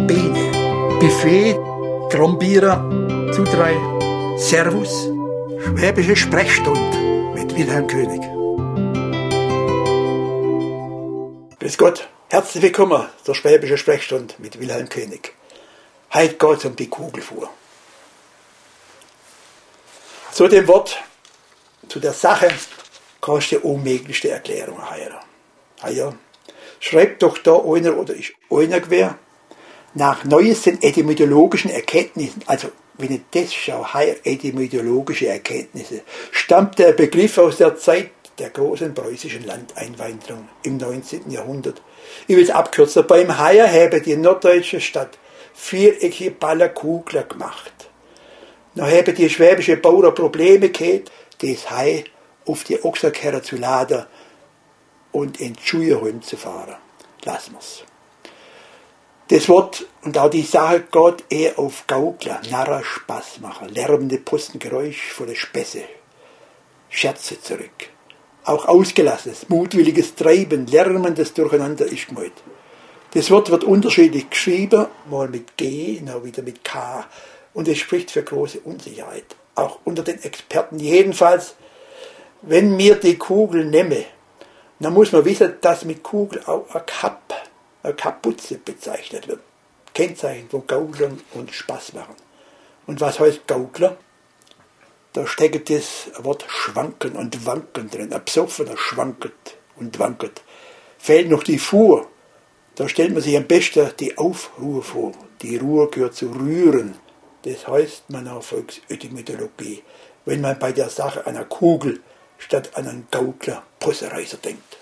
Bene, Buffet, Trombierer, Zutrei, Servus, Schwäbische Sprechstunde mit Wilhelm König. Grüß Gott, herzlich willkommen zur Schwäbische Sprechstunde mit Wilhelm König. Heute geht es um die Kugelfuhr. Zu dem Wort, zu der Sache, kannst du die unmöglichste Erklärung heiren. Ja, schreibt doch da einer oder ist einer gewesen, nach neuesten etymologischen Erkenntnissen, also wenn ich das schaue, etymologische Erkenntnisse, stammt der Begriff aus der Zeit der großen preußischen Landeinwanderung im 19. Jahrhundert. Ich will es abkürzen. Beim Haier haben die norddeutsche Stadt viereckige Ballerkugler gemacht. Dann haben die schwäbische Bauern Probleme gehabt, das Hai auf die Ochserkerre zu laden und in Schuheholm zu fahren. Lassen wir's. Das Wort und auch die Sache geht eher auf Gaukler, Narrer, Spaß machen, lärmende Postengeräusch voller Späße, Scherze zurück. Auch ausgelassenes, mutwilliges Treiben, lärmendes Durcheinander ist gemeint. Das Wort wird unterschiedlich geschrieben, mal mit G, dann wieder mit K, und es spricht für große Unsicherheit. Auch unter den Experten. Jedenfalls, wenn mir die Kugel nehme, dann muss man wissen, dass mit Kugel auch eine Kapuze bezeichnet wird. Kennzeichen von Gauklern und Spaßmachen. Und was heißt Gaukler? Da steckt das Wort schwanken und wanken drin. Ein Psoffener schwankt und wankelt. Fehlt noch die Fuhr. Da stellt man sich am besten die Aufruhr vor. Die Ruhr gehört zu rühren. Das heißt man auf Volksetymologie, wenn man bei der Sache einer Kugel statt an einen Gaukler Possereiser denkt.